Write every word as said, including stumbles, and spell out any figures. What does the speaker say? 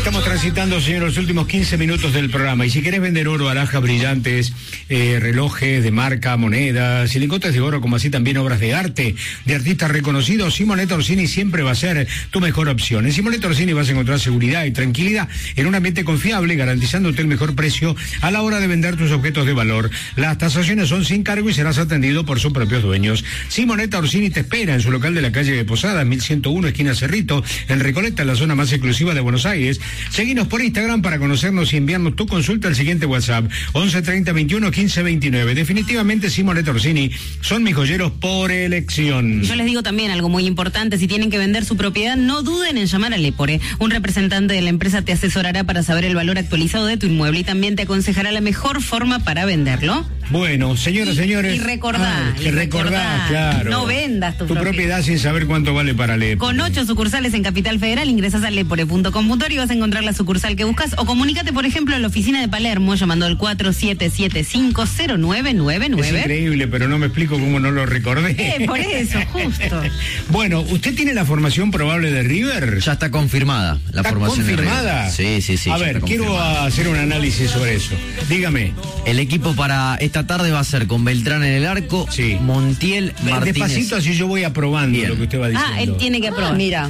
Estamos transitando, señor, los últimos quince minutos del programa. Y si querés vender oro, alhajas brillantes, eh, relojes de marca, monedas, y lingotes de oro, como así también obras de arte de artistas reconocidos, Simonetta Orsini siempre va a ser tu mejor opción. En Simonetta Orsini vas a encontrar seguridad y tranquilidad en un ambiente confiable, garantizándote el mejor precio a la hora de vender tus objetos de valor. Las tasaciones son sin cargo y serás atendido por sus propios dueños. Simonetta Orsini te espera en su local de la calle de Posadas, mil ciento uno, esquina Cerrito, en Recoleta, en la zona más exclusiva de Buenos Aires. Seguinos por Instagram para conocernos y enviarnos tu consulta al siguiente WhatsApp, once treinta veintiuno quince veintinueve. Definitivamente Simonetta Orsini son mis joyeros por elección. Yo les digo también algo muy importante: si tienen que vender su propiedad, no duden en llamar a Lepore. Un representante de la empresa te asesorará para saber el valor actualizado de tu inmueble y también te aconsejará la mejor forma para venderlo. Bueno, señoras y señores. Y recordá, ah, que y recordá, claro. No vendas tu, tu propiedad. propiedad sin saber cuánto vale para Lepore. Con ocho sucursales en Capital Federal, ingresás a lepore punto com punto ar y vas a encontrar la sucursal que buscas, o comunícate, por ejemplo, a la oficina de Palermo llamando al cuatro siete siete cinco cero nueve nueve nueve. Es increíble, pero no me explico cómo no lo recordé. Eh, por eso, justo. Bueno, ¿usted tiene la formación probable de River? Ya está confirmada la ¿Está formación confirmada? de River. Sí, sí, sí. A ver, quiero hacer un análisis sobre eso. Dígame. El equipo para esta tarde va a ser con Beltrán en el arco, sí. Montiel, Martínez. Despacito, así yo voy aprobando. Bien. Lo que usted va diciendo. Ah, él tiene que aprobar. Ah, mira.